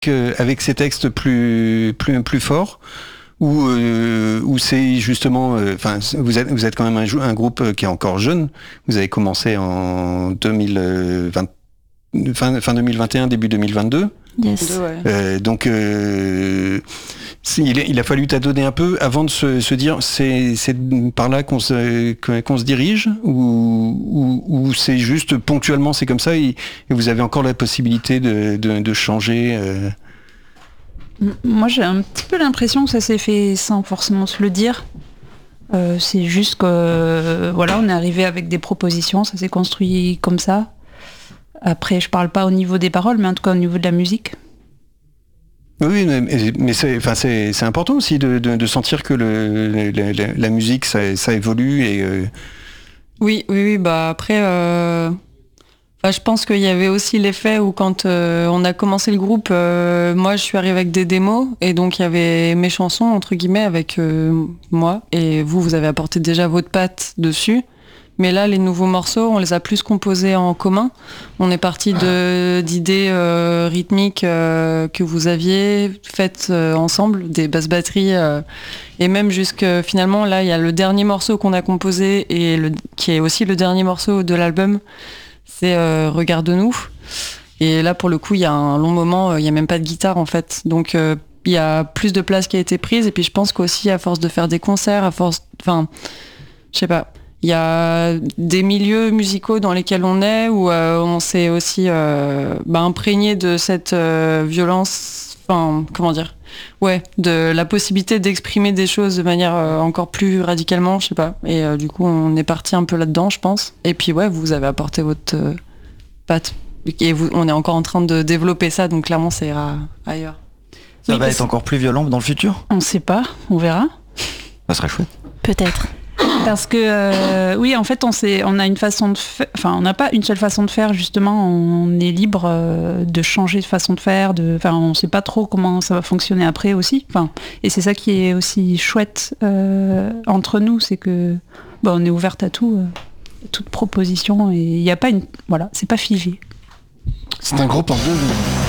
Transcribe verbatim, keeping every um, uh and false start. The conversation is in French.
euh, avec ces textes plus plus plus forts, ou euh, ou c'est justement, enfin, euh, vous êtes vous êtes quand même un, un groupe qui est encore jeune. Vous avez commencé en deux mille vingt, fin fin deux mille vingt et un, début deux mille vingt-deux. Yes. Ouais. Euh, donc, euh, il, il a fallu t'adonner un peu avant de se, se dire c'est, c'est par là qu'on se, qu'on se dirige, ou, ou, ou c'est juste ponctuellement c'est comme ça et, et vous avez encore la possibilité de, de, de changer. Euh... Moi, j'ai un petit peu l'impression que ça s'est fait sans forcément se le dire. Euh, c'est juste que euh, voilà, on est arrivé avec des propositions, ça s'est construit comme ça. Après, je parle pas au niveau des paroles, mais en tout cas au niveau de la musique. Oui, mais, mais c'est, enfin, c'est, c'est important aussi de, de, de sentir que le, la, la, la musique, ça, ça évolue. Et, euh... Oui, oui, oui. Bah après, euh... enfin, je pense qu'il y avait aussi l'effet où quand euh, on a commencé le groupe, euh, moi, je suis arrivée avec des démos, et donc il y avait mes chansons entre guillemets avec euh, moi, et vous, vous avez apporté déjà votre patte dessus. Mais là, les nouveaux morceaux, on les a plus composés en commun. On est parti de, d'idées euh, rythmiques euh, que vous aviez faites euh, ensemble, des basses batteries. Euh, et même jusque finalement, là, il y a le dernier morceau qu'on a composé, et le, qui est aussi le dernier morceau de l'album, c'est euh, Regarde-nous. Et là, pour le coup, il y a un long moment, il n'y a même pas de guitare, en fait. Donc, euh, il y a plus de place qui a été prise. Et puis, je pense qu'aussi, à force de faire des concerts, à force... Enfin, je sais pas... Il y a des milieux musicaux dans lesquels on est, où euh, on s'est aussi euh, bah, imprégné de cette euh, violence, enfin, comment dire, ouais, de la possibilité d'exprimer des choses de manière euh, encore plus radicalement, je sais pas. Et euh, du coup, on est parti un peu là-dedans, je pense. Et puis ouais, vous avez apporté votre euh, patte. Et vous, on est encore en train de développer ça, donc clairement, ça ira ailleurs. Ça oui, va être encore plus violent dans le futur ? On sait pas, on verra. Ça serait chouette. Peut-être. Parce que euh, oui, en fait, on sait, on a une façon de faire. Enfin, on n'a pas une seule façon de faire. Justement, on est libre euh, de changer de façon de faire. De, enfin, on ne sait pas trop comment ça va fonctionner après aussi. Enfin, et c'est ça qui est aussi chouette euh, entre nous, c'est que bah, on est ouverte à tout, euh, toute proposition. Et il n'y a pas une, voilà, c'est pas figé. C'est un groupe en deux.